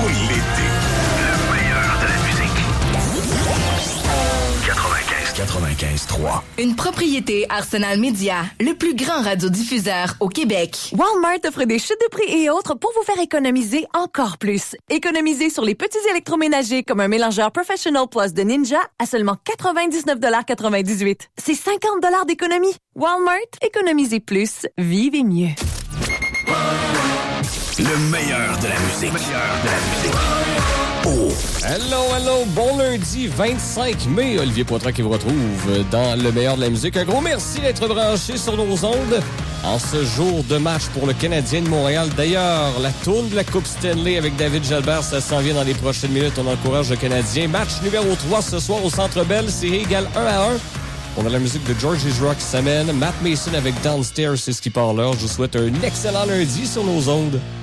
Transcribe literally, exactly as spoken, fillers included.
Oui, l'été. Le meilleur de la musique. quatre-vingt-quinze quatre-vingt-quinze trois. Une propriété Arsenal Media, le plus grand radiodiffuseur au Québec. Walmart offre des chutes de prix et autres pour vous faire économiser encore plus. Économisez sur les petits électroménagers comme un mélangeur Professional Plus de Ninja à seulement quatre-vingt-dix-neuf quatre-vingt-dix-huit. C'est cinquante d'économie. Walmart, économisez plus, vivez mieux. Le meilleur de la musique. Le meilleur de la musique. Oh. Hello, hello, bon lundi vingt-cinq mai. Olivier Poitras qui vous retrouve dans le meilleur de la musique. Un gros merci d'être branché sur nos ondes en ce jour de match pour le Canadien de Montréal. D'ailleurs, la tourne de la Coupe Stanley avec David Jalbert, ça s'en vient dans les prochaines minutes. On encourage le Canadien. Match numéro trois ce soir au Centre Bell. Série égale un à un. On a la musique de Georgie's Rock qui s'amène. Matt Mason avec Downstairs, c'est ce qui part là. Je vous souhaite un excellent lundi sur nos ondes.